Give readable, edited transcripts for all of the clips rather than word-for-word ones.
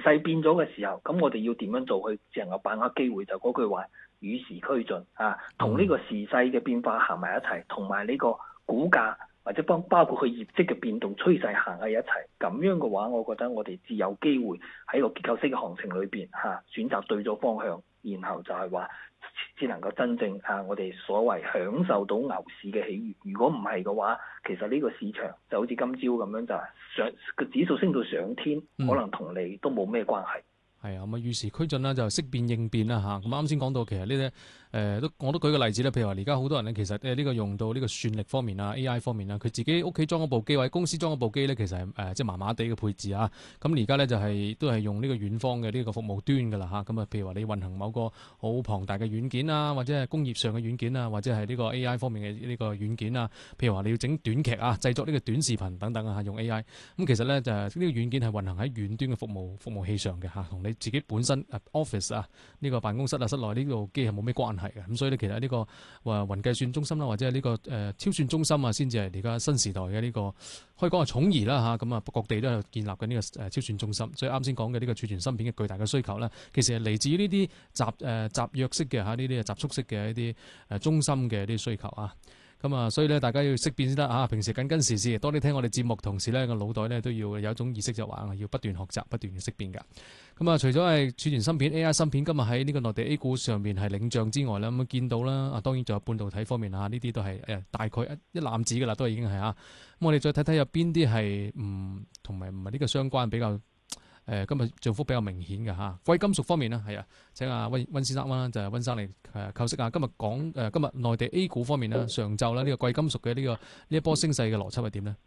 勢變咗嘅時候，咁我哋要點樣做去只能夠把握機會？就嗰句話，與時俱進啊，同呢個時勢嘅變化行埋一齊，同埋呢個股價或者包括佢業績嘅變動趨勢行喺一齊。咁樣嘅話，我覺得我哋至有機會喺個結構式嘅行情裏邊選擇對咗方向，然後就係話只能夠真正我哋所謂享受到牛市嘅喜悅。如果唔係嘅話，其實呢個市場就好似今朝咁樣，就係上個指數升到上天，可能同你都冇咩關係。 係啊，咁啊與時俱進啦，就識變應變啦嚇。咁啱先講到其實呢啲我都舉個例子啦。譬如話而家好多人咧，其實呢個用到呢個算力方面啊、AI 方面啦，佢自己屋企裝嗰部機或者公司裝嗰部機咧，其實係即係麻麻地嘅配置啊。咁而家咧就係都係用呢個遠方嘅呢個服務端㗎啦嚇。咁啊，譬如話你運行某個好龐大嘅軟件啊，或者係工業上嘅軟件啊，或者係呢個 AI 方面嘅呢個軟件啊，譬如話你要整短劇啊、製作呢個短視頻等等啊，用 AI。咁其實咧就係呢個軟件係運行喺遠端嘅服務器上嘅嚇，同你自己本身office 啊呢個辦公室啊室內呢部機係冇咩關係嘅。咁所以咧其實呢個雲計算中心啦，或者係呢個超算中心啊，先至係而家新時代嘅呢個可以講係寵兒啦嚇。咁啊各地都係建立緊呢個超算中心。所以啱先講嘅呢個儲存芯片嘅巨大嘅需求咧，其實係嚟自於呢啲集約式嘅呢啲集束式嘅一啲中心嘅啲需求啊。咁啊，所以咧大家要識變先得啊！平時緊跟時事，多啲聽我哋節目，同時咧個腦袋咧都要有一種意識，就話要不斷學習，不斷要識變噶。咁啊，除咗係儲存芯片、AI 芯片，今日喺呢個內地 A 股上面係領漲之外啦，咁見到啦，啊當然仲有半導體方面啊，呢啲都係大概一攬子噶啦，都已經係啊。咁我哋再睇睇有邊啲係同埋唔係呢個相關比較。今日漲幅比較明顯嘅嚇，貴金屬方面呢，係啊，請阿溫先生啦，就係溫生嚟構析下今日講今日內地 A 股方面呢，上晝啦呢個貴金屬嘅呢一波升勢嘅邏輯係點呢？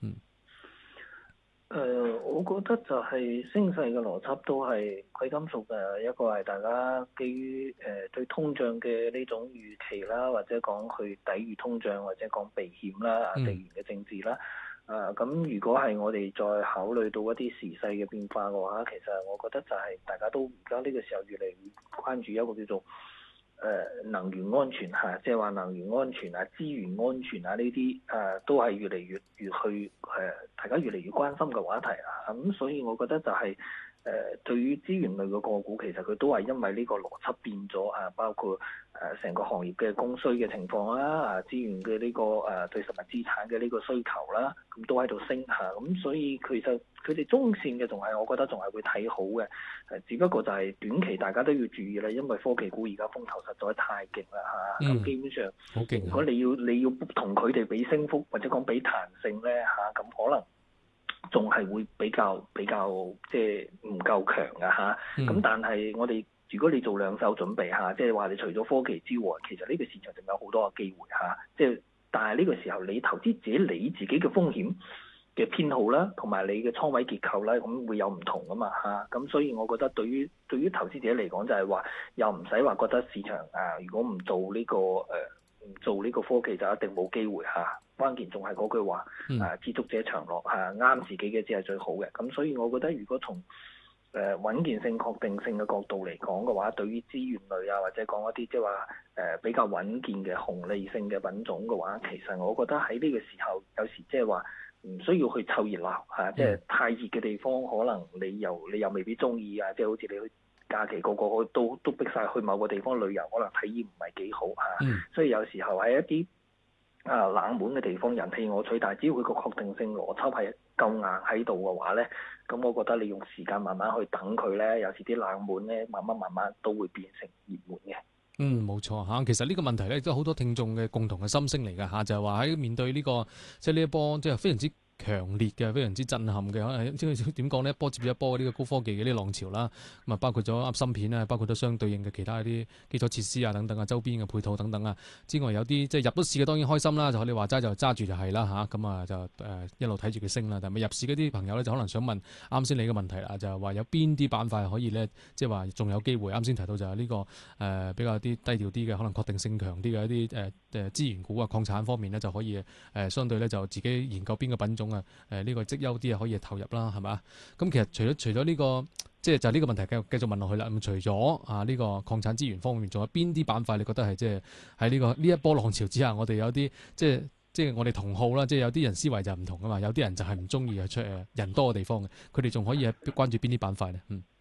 我覺得就係升勢嘅邏輯都係貴金屬嘅一個係大家基於對通脹嘅呢種預期啦，或者講去抵禦通脹，或者講避險啦、地緣嘅政治啦。咁如果係我哋再考慮到一啲時勢嘅變化嘅話，其實我覺得就係大家都而家呢個時候越嚟越關注一個叫做能源安全嚇，即係話能源安全啊、資源安全啊呢啲都係越嚟越去大家越嚟越關心嘅話題啊。咁所以我覺得就係對於資源類嘅個股，其實佢都係因為呢個邏輯變咗啊，包括成個行業嘅供需嘅情況啦，資源嘅呢個對實物資產嘅呢個需求啦，咁都喺度升嚇。咁所以其實佢哋中線嘅我覺得仲係會睇好嘅。只不過就係短期大家都要注意啦，因為科技股而家風頭實在太勁啦嚇。咁基本上好勁。如果你要同佢哋比升幅或者講比彈性咧嚇，咁可能仲係會比較即係唔夠強嘅嚇。咁但係我哋如果你做兩手準備嚇，即係話你除咗科技之外，其實呢個市場仲有好多嘅機會嚇。即係但係呢個時候你投資者你自己嘅風險嘅偏好啦，同埋你嘅倉位結構啦，咁會有唔同噶嘛嚇。咁所以我覺得對於投資者嚟講就係話，又唔使話覺得市場如果唔做呢個唔做呢個科技就一定冇機會嚇。關鍵仲係嗰句話知足者常樂嚇，啱自己嘅只係最好嘅。咁所以我覺得如果從穩健性、確定性嘅角度嚟講嘅話，對於資源類或者講一啲即係話比較穩健嘅紅利性嘅品種嘅話，其實我覺得喺呢個時候有時即係話唔需要去湊熱鬧嚇，即係太熱嘅地方可能你又未必中意啊，即係好似你去假期個都逼晒去某個地方旅遊，可能體驗唔係幾好嚇。所以有時候喺一啲冷門嘅地方人氣我取，但係只要佢個確定性邏輯係夠硬喺度嘅話咧，咁我覺得你用時間慢慢去等佢咧，有時啲冷門咧慢慢都會變成熱門嘅。 冇錯嚇。其實呢個問題咧都好多聽眾嘅共同嘅心聲嚟㗎嚇，就係話喺面對呢個即係呢一波即係非常之強烈嘅、非常之震撼嘅，可能即係點講呢？一波接一波呢個高科技嘅啲浪潮啦，咁啊包括咗芯片啊，包括咗相對應嘅其他啲基礎設施啊等等啊，周邊嘅配套等等啊之外，有啲即係入到市嘅當然開心啦，就你話齋就揸住就係啦嚇，咁啊就一路睇住佢升啦。但係入市嗰啲朋友咧就可能想問啱先你嘅問題啦，就係話有邊啲板塊可以咧，即係話仲有機會。啱先提到就係呢個比較啲低調啲嘅，可能確定性強啲嘅一啲資源股啊、礦產方面咧就可以相對咧就自己研究邊個品種。呢個績優啲可以投入啦，係咪？咁其實除咗呢個，即係就呢個問題繼續問落去啦。咁除咗呢個礦產資源方面，仲有邊啲板塊你覺得係即係喺呢一波浪潮之下，我哋有啲即係我哋同好啦，即係有啲人思維就唔同噶嘛，有啲人就係唔中意去出人多嘅地方嘅，佢哋仲可以關注邊啲板塊呢？